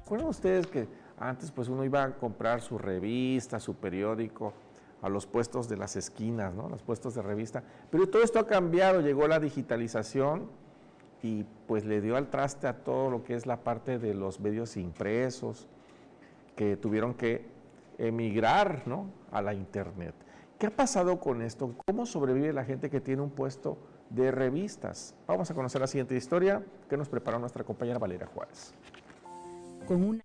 ¿Recuerdan ustedes que antes pues uno iba a comprar su revista, su periódico, a los puestos de las esquinas, ¿no? Los puestos de revista? Pero todo esto ha cambiado, llegó la digitalización y pues le dio al traste a todo lo que es la parte de los medios impresos, que tuvieron que emigrar, ¿no?, a la internet. ¿Qué ha pasado con esto? ¿Cómo sobrevive la gente que tiene un puesto de revistas? Vamos a conocer la siguiente historia que nos preparó nuestra compañera Valeria Juárez. Con una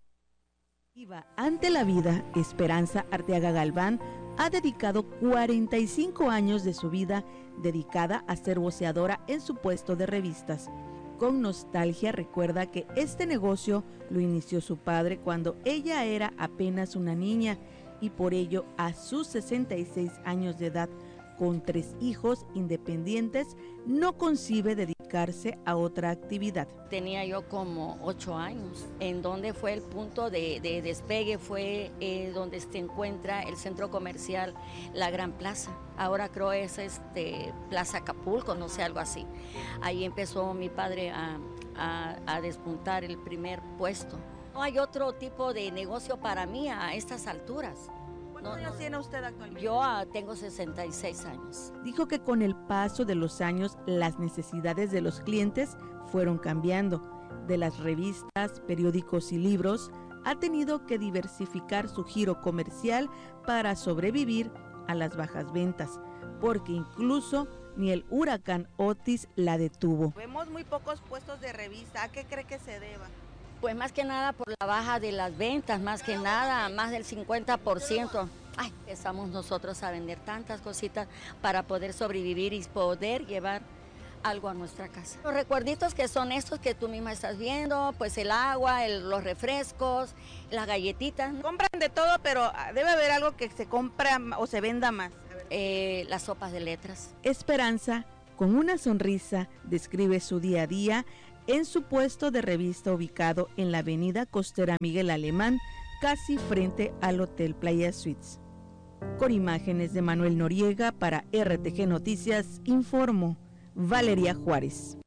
ante la vida, Esperanza Arteaga Galván ha dedicado 45 años de su vida dedicada a ser voceadora en su puesto de revistas. Con nostalgia recuerda que este negocio lo inició su padre cuando ella era apenas una niña y por ello a sus 66 años de edad, con 3 hijos independientes, no concibe dedicarse a otra actividad. Tenía yo como 8 años, en donde fue el punto de despegue, fue donde se encuentra el centro comercial La Gran Plaza. Ahora creo es Plaza Acapulco, no sé, algo así. Ahí empezó mi padre a despuntar el primer puesto. No hay otro tipo de negocio para mí a estas alturas. ¿Cuántos años tiene usted actualmente? Yo tengo 66 años. Dijo que con el paso de los años las necesidades de los clientes fueron cambiando. De las revistas, periódicos y libros, ha tenido que diversificar su giro comercial para sobrevivir a las bajas ventas, porque incluso ni el huracán Otis la detuvo. Vemos muy pocos puestos de revista. ¿A qué cree que se deba? Pues más que nada por la baja de las ventas, más que nada, más del 50%. Ay, empezamos nosotros a vender tantas cositas para poder sobrevivir y poder llevar algo a nuestra casa. Los recuerditos que son estos que tú misma estás viendo, pues el agua, los refrescos, las galletitas. Compran de todo, pero debe haber algo que se compra o se venda más. Las sopas de letras. Esperanza, con una sonrisa, describe su día a día en su puesto de revista ubicado en la avenida Costera Miguel Alemán, casi frente al Hotel Playa Suites. Con imágenes de Manuel Noriega para RTG Noticias, informó Valeria Juárez.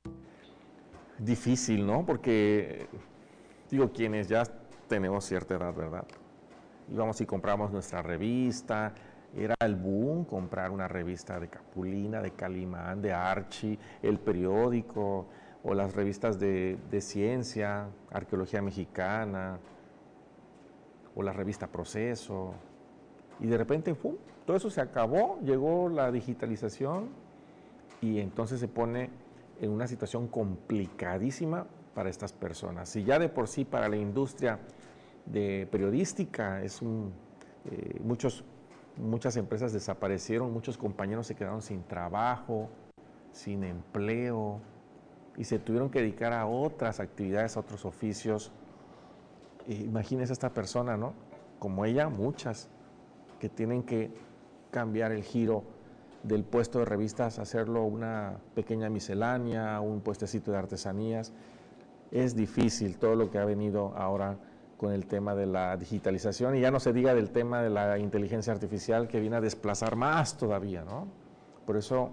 Difícil, ¿no? Porque, digo, quienes ya tenemos cierta edad, ¿verdad? Íbamos y compramos nuestra revista, era el boom comprar una revista de Capulina, de Calimán, de Archie, el periódico, o las revistas de ciencia, arqueología mexicana, o la revista Proceso, y de repente, ¡pum!, todo eso se acabó, llegó la digitalización, y entonces se pone en una situación complicadísima para estas personas. Si ya de por sí para la industria de periodística es muchas empresas desaparecieron, muchos compañeros se quedaron sin trabajo, sin empleo, y se tuvieron que dedicar a otras actividades, a otros oficios. Imagínese esta persona, ¿no? Como ella, muchas, que tienen que cambiar el giro del puesto de revistas, hacerlo una pequeña miscelánea, un puestecito de artesanías. Es difícil todo lo que ha venido ahora con el tema de la digitalización, y ya no se diga del tema de la inteligencia artificial, que viene a desplazar más todavía, ¿no? Por eso,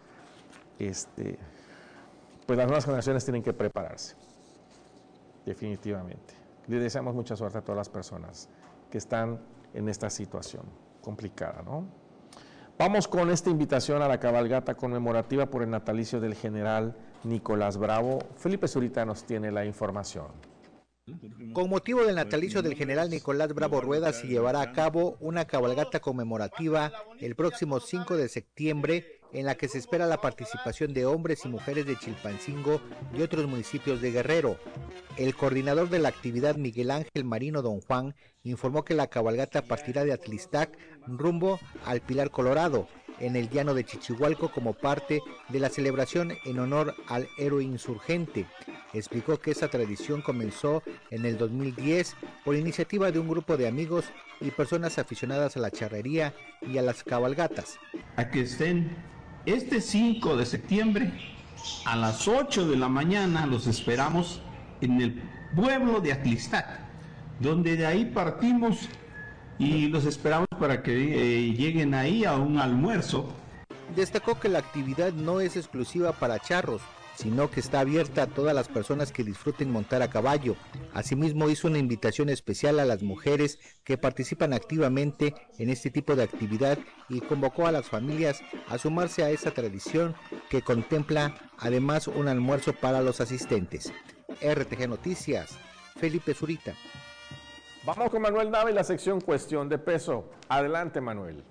pues las nuevas generaciones tienen que prepararse, definitivamente. Le deseamos mucha suerte a todas las personas que están en esta situación complicada, ¿no? Vamos con esta invitación a la cabalgata conmemorativa por el natalicio del general Nicolás Bravo. Felipe Zurita nos tiene la información. Con motivo del natalicio del general Nicolás Bravo Rueda se llevará a cabo una cabalgata conmemorativa el próximo 5 de septiembre en la que se espera la participación de hombres y mujeres de Chilpancingo y otros municipios de Guerrero. El coordinador de la actividad, Miguel Ángel Marino Don Juan, informó que la cabalgata partirá de Atlistac rumbo al Pilar Colorado, en el llano de Chichihualco, como parte de la celebración en honor al héroe insurgente. Explicó que esa tradición comenzó en el 2010 por iniciativa de un grupo de amigos y personas aficionadas a la charrería y a las cabalgatas. A que estén este 5 de septiembre a las 8 de la mañana, los esperamos en el pueblo de Atlistac, donde de ahí partimos y los esperamos para que lleguen ahí a un almuerzo. Destacó que la actividad no es exclusiva para charros, sino que está abierta a todas las personas que disfruten montar a caballo. Asimismo, hizo una invitación especial a las mujeres que participan activamente en este tipo de actividad y convocó a las familias a sumarse a esa tradición que contempla además un almuerzo para los asistentes. RTG Noticias, Felipe Zurita. Vamos con Manuel Nava y la sección Cuestión de Peso. Adelante, Manuel.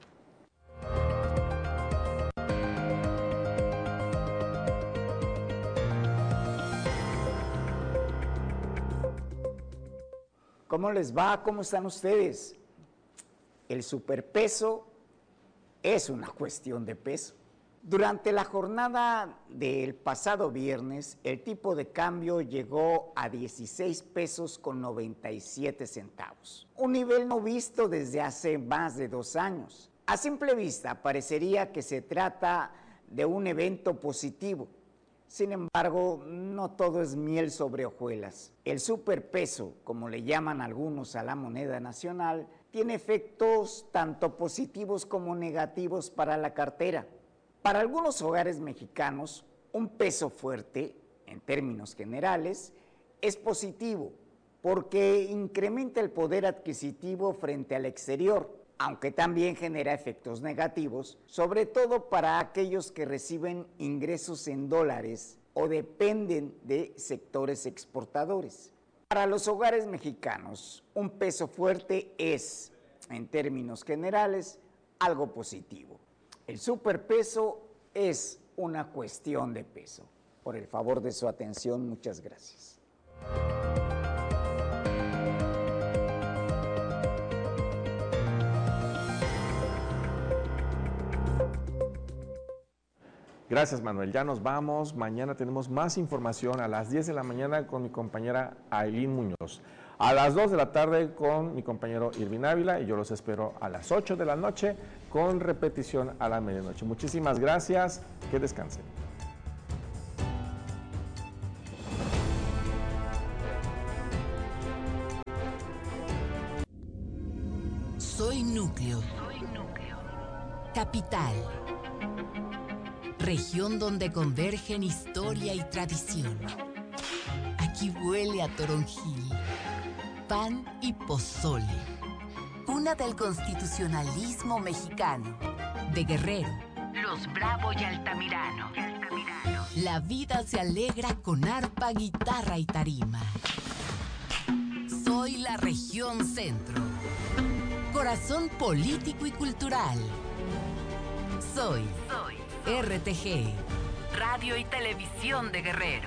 ¿Cómo les va? ¿Cómo están ustedes? El superpeso es una cuestión de peso. Durante la jornada del pasado viernes, el tipo de cambio llegó a 16 pesos con 97 centavos, un nivel no visto desde hace más de 2 años. A simple vista, parecería que se trata de un evento positivo. Sin embargo, no todo es miel sobre hojuelas. El superpeso, como le llaman algunos a la moneda nacional, tiene efectos tanto positivos como negativos para la cartera. Para algunos hogares mexicanos, un peso fuerte, en términos generales, es positivo porque incrementa el poder adquisitivo frente al exterior, aunque también genera efectos negativos, sobre todo para aquellos que reciben ingresos en dólares o dependen de sectores exportadores. Para los hogares mexicanos, un peso fuerte es, en términos generales, algo positivo. El superpeso es una cuestión de peso. Por el favor de su atención, muchas gracias. Gracias, Manuel. Ya nos vamos. Mañana tenemos más información a las 10 de la mañana con mi compañera Ailín Muñoz. A las 2 de la tarde con mi compañero Irvin Ávila y yo los espero a las 8 de la noche con repetición a la medianoche. Muchísimas gracias. Que descansen. Soy núcleo. Capital. Región donde convergen historia y tradición. Aquí huele a toronjil, pan y pozole. Cuna del constitucionalismo mexicano. De Guerrero, Los Bravo y Altamirano. La vida se alegra con arpa, guitarra y tarima. Soy la región centro. Corazón político y cultural. Soy RTG, Radio y Televisión de Guerrero.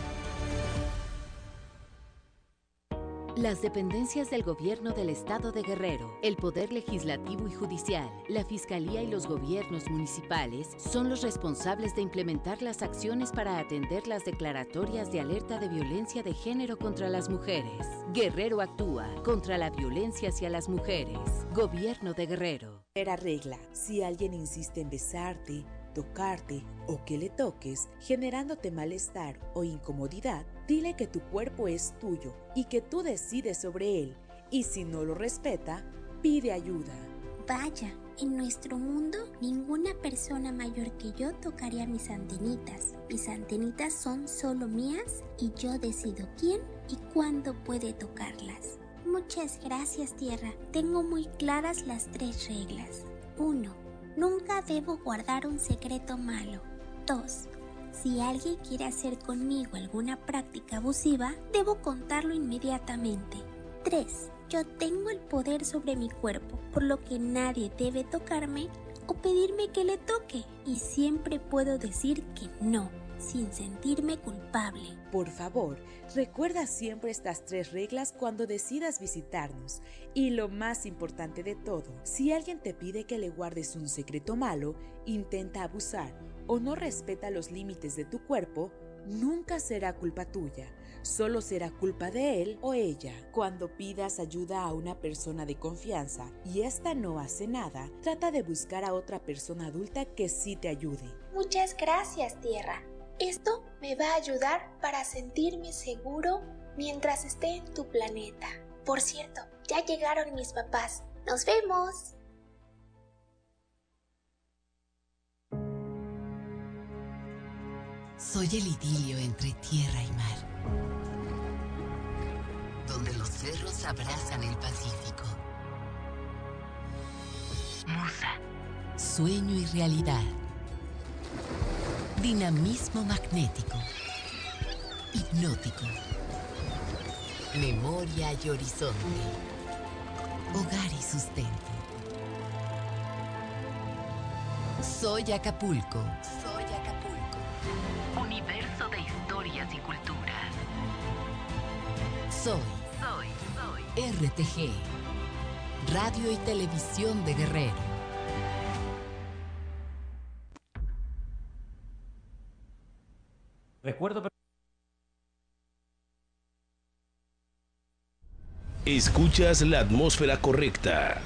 Las dependencias del Gobierno del Estado de Guerrero, el Poder Legislativo y Judicial, la Fiscalía y los gobiernos municipales son los responsables de implementar las acciones para atender las declaratorias de alerta de violencia de género contra las mujeres. Guerrero actúa contra la violencia hacia las mujeres. Gobierno de Guerrero. Primera regla: si alguien insiste en besarte, tocarte o que le toques, generándote malestar o incomodidad, dile que tu cuerpo es tuyo y que tú decides sobre él, y si no lo respeta, pide ayuda. Vaya, en nuestro mundo, ninguna persona mayor que yo tocaría mis antenitas. Mis antenitas son solo mías y yo decido quién y cuándo puede tocarlas. Muchas gracias, Tierra. Tengo muy claras las 3 reglas. 1. Nunca debo guardar un secreto malo. 2. Si alguien quiere hacer conmigo alguna práctica abusiva, debo contarlo inmediatamente. 3. Yo tengo el poder sobre mi cuerpo, por lo que nadie debe tocarme o pedirme que le toque. Y siempre puedo decir que no, sin sentirme culpable. Por favor, recuerda siempre estas 3 reglas cuando decidas visitarnos. Y lo más importante de todo, si alguien te pide que le guardes un secreto malo, intenta abusar o no respeta los límites de tu cuerpo, nunca será culpa tuya, solo será culpa de él o ella. Cuando pidas ayuda a una persona de confianza y ésta no hace nada, trata de buscar a otra persona adulta que sí te ayude. Muchas gracias, Tierra. Esto me va a ayudar para sentirme seguro mientras esté en tu planeta. Por cierto, ya llegaron mis papás. ¡Nos vemos! Soy el idilio entre tierra y mar, donde los cerros abrazan el Pacífico. Musa. Sueño y realidad. Dinamismo magnético. Hipnótico. Memoria y horizonte. Hogar y sustento. Soy Acapulco. Soy Acapulco. Universo de historias y culturas. Soy RTG. Radio y Televisión de Guerrero. Recuerdo. Escuchas la atmósfera correcta.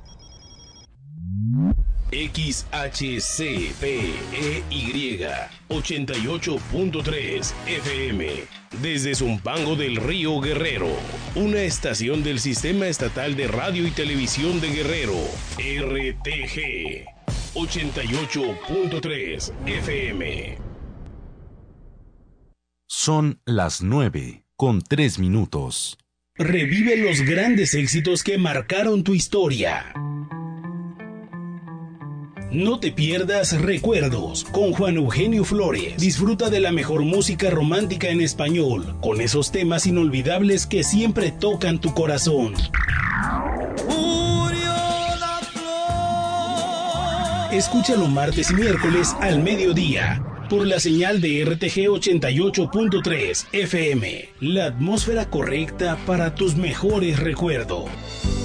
XHCPEY 88.3 FM desde Zumpango del Río Guerrero, una estación del Sistema Estatal de Radio y Televisión de Guerrero, RTG 88.3 FM. Son las 9:03. Revive los grandes éxitos que marcaron tu historia. No te pierdas Recuerdos con Juan Eugenio Flores. Disfruta de la mejor música romántica en español, con esos temas inolvidables que siempre tocan tu corazón. Escúchalo martes y miércoles al mediodía por la señal de RTG 88.3 FM. La atmósfera correcta para tus mejores recuerdos.